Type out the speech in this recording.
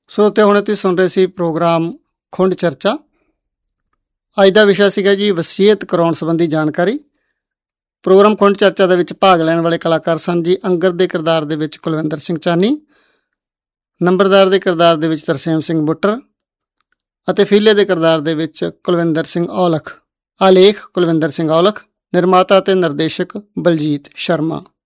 ਸਰੋਤੇ ਹੁਣੇ ਤੁਸੀਂ ਸੁਣ ਰਹੇ ਸੀ ਪ੍ਰੋਗਰਾਮ ਖੁੰਡ ਚਰਚਾ। ਅੱਜ ਦਾ ਵਿਸ਼ਾ ਸੀਗਾ ਜੀ ਵਸੀਅਤ ਕਰਾਉਣ ਸੰਬੰਧੀ ਜਾਣਕਾਰੀ। ਪ੍ਰੋਗਰਾਮ ਖੁੰਡ ਚਰਚਾ ਦੇ ਵਿੱਚ ਭਾਗ ਲੈਣ ਵਾਲੇ ਕਲਾਕਾਰ ਸਨ ਜੀ ਅੰਗਦ ਦੇ ਕਿਰਦਾਰ ਦੇ ਵਿੱਚ ਕੁਲਵਿੰਦਰ ਸਿੰਘ ਚਾਨੀ, ਨੰਬਰਦਾਰ ਦੇ ਕਿਰਦਾਰ ਦੇ ਵਿੱਚ ਤਰਸੇਮ ਸਿੰਘ ਬੁੱਟਰ ਅਤੇ ਫੀਲੇ ਦੇ ਕਿਰਦਾਰ ਦੇ ਵਿੱਚ ਕੁਲਵਿੰਦਰ ਸਿੰਘ ਔਲਖ। ਆਲੇਖ ਕੁਲਵਿੰਦਰ ਸਿੰਘ ਔਲਖ, ਨਿਰਮਾਤਾ ਅਤੇ ਨਿਰਦੇਸ਼ਕ ਬਲਜੀਤ ਸ਼ਰਮਾ।